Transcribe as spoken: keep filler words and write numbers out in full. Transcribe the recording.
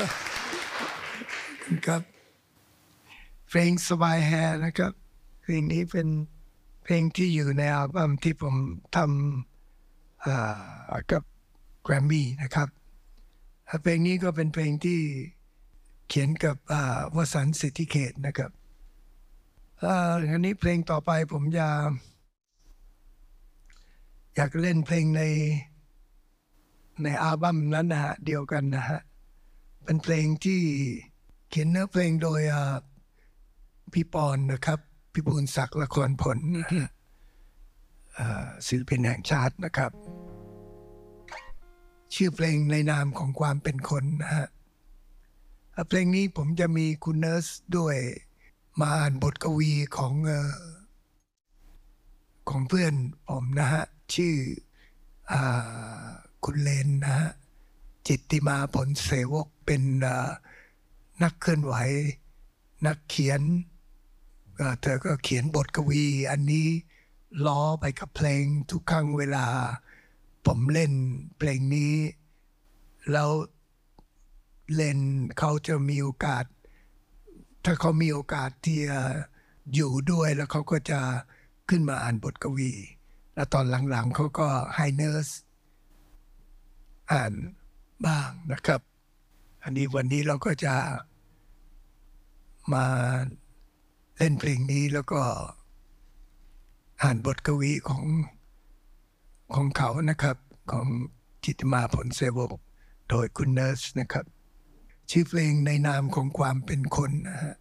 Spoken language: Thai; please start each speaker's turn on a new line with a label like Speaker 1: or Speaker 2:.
Speaker 1: ครับเพลงสบายแฮนะครับเพลงนี้เป็นเพลงที่อยู่ในอัลบั้มที่ผมทำกับแกรมมี่นะครับเพลงนี้ก็เป็นเพลงที่เขียนกับวสันต์สิทธิเขตนะครับอันนี้เพลงต่อไปผมอยากอยากเล่นเพลงในในอัลบั้มนั้นนะฮะเดียวกันนะฮะเป็นเพลงที่เขียนเนื้อเพลงโดยพี่ปอนนะครับพี่บูลศักดิ์ละครผลศิลปินแห่งชาตินะครับชื่อเพลงในนามของความเป็นคนนะฮะเพลงนี้ผมจะมีคุณเนิร์สด้วยมาอ่านบทกวีของของเพื่อนผมนะฮะชื่อคุณเลนนะฮะจิตติมาผลเสวกเป็นนักเคลื่อนไหวนักเขียนเธอก็เขียนบทกวีอันนี้ล้อไปกับเพลงทุกครั้งเวลาผมเล่นเพลงนี้แล้วเล่นเขาจะมีโอกาสถ้าเขามีโอกาสที่อยู่ด้วยแล้วเขาก็จะขึ้นมาอ่านบทกวีแล้วตอนหลังๆเขาก็ให้เนิร์สอ่านบ้างนะครับอันนี้วันนี้เราก็จะมาเล่นเพลงนี้แล้วก็อ่านบทกวีของของเขานะครับของจิตติมาผลเสวกโดยคุณเนิร์สนะครับชื่อเพลงในนามของความเป็นคนนะฮะ